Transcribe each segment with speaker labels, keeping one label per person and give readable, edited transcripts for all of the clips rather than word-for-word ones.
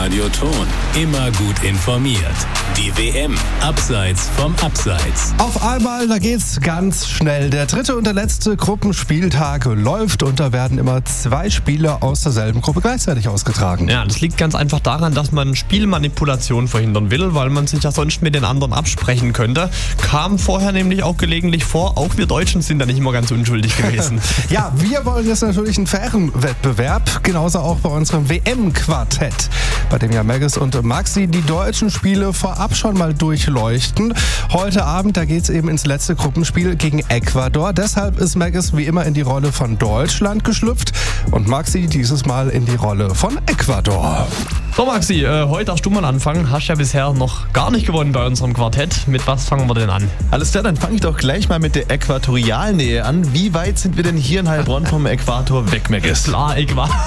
Speaker 1: Radio Thon. Immer gut informiert. Die WM abseits vom Abseits.
Speaker 2: Auf einmal, da geht's ganz schnell. Der dritte und der letzte Gruppenspieltag läuft und da werden immer 2 Spiele aus derselben Gruppe gleichzeitig ausgetragen.
Speaker 3: Ja, das liegt ganz einfach daran, dass man Spielmanipulation verhindern will, weil man sich ja sonst mit den anderen absprechen könnte. Kam vorher nämlich auch gelegentlich vor, auch wir Deutschen sind da nicht immer ganz unschuldig gewesen.
Speaker 2: Ja, wir wollen jetzt natürlich einen fairen Wettbewerb, genauso auch bei unserem WM-Quartett, bei dem ja Maggis und Maxi die deutschen Spiele vorab schon mal durchleuchten. Heute Abend, da geht's eben ins letzte Gruppenspiel gegen Ecuador. Deshalb ist Maggis wie immer in die Rolle von Deutschland geschlüpft und Maxi dieses Mal in die Rolle von Ecuador.
Speaker 3: So Maxi, heute darfst du mal anfangen. Hast ja bisher noch gar nicht gewonnen bei unserem Quartett. Mit was fangen wir denn an?
Speaker 4: Alles klar, dann fange ich doch gleich mal mit der Äquatorialnähe an. Wie weit sind wir denn hier in Heilbronn vom Äquator weg, Maggis?
Speaker 3: Klar,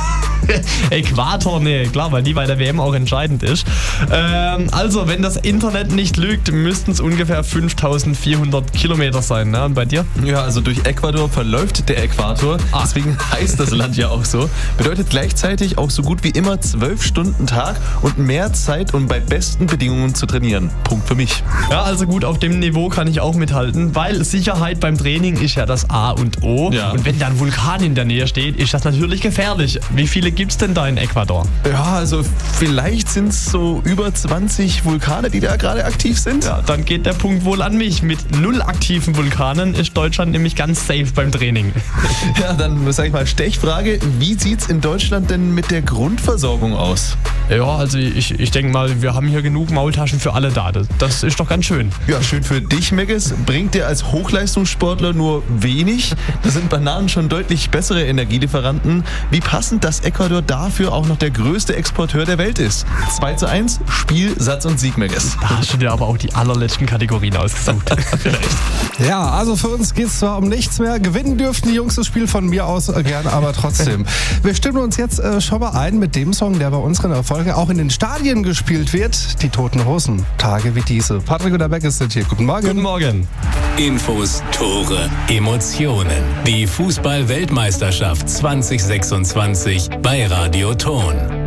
Speaker 3: Äquatornähe, klar, weil die bei der WM auch entscheidend ist. Also, wenn das Internet nicht lügt, müssten es ungefähr 5400 Kilometer sein. Ne? Und bei dir?
Speaker 4: Ja, also durch Ecuador verläuft der Äquator. Deswegen heißt das Land ja auch so. Bedeutet gleichzeitig auch so gut wie immer 12 Stunden Tag und mehr Zeit, um bei besten Bedingungen zu trainieren. Punkt für mich.
Speaker 3: Ja, also gut, auf dem Niveau kann ich auch mithalten, weil Sicherheit beim Training ist ja das A und O. Ja. Und wenn da ein Vulkan in der Nähe steht, ist das natürlich gefährlich. Wie viele gibt's denn da in Ecuador?
Speaker 4: Ja, also vielleicht sind es so über 20 Vulkane, die da gerade aktiv sind.
Speaker 3: Ja, dann geht der Punkt wohl an mich. Mit 0 aktiven Vulkanen ist Deutschland nämlich ganz safe beim Training.
Speaker 4: Ja, dann sag ich mal Stechfrage, wie sieht's in Deutschland denn mit der Grundversorgung aus?
Speaker 3: Ja, also ich denke mal, wir haben hier genug Maultaschen für alle da. Das ist doch ganz schön.
Speaker 4: Ja, schön für dich, Maggis. Bringt dir als Hochleistungssportler nur wenig. Da sind Bananen schon deutlich bessere Energielieferanten. Wie passend, dass Ecuador dafür auch noch der größte Exporteur der Welt ist. 2:1, Spiel, Satz und Sieg, Maggis.
Speaker 3: Da hast du dir aber auch die allerletzten Kategorien ausgesucht. Vielleicht.
Speaker 2: Ja, also für uns geht es zwar um nichts mehr. Gewinnen dürften die Jungs das Spiel von mir aus gern, aber trotzdem. Wir stimmen uns jetzt schon mal ein mit dem Song, der bei unseren Erfolgen auch in den Stadien gespielt wird. Die Toten Hosen. Tage wie diese. Patrick und der Maggis sind hier. Guten Morgen.
Speaker 3: Guten Morgen.
Speaker 1: Infos, Tore, Emotionen. Die Fußball-Weltmeisterschaft 2026 bei Radio Thon.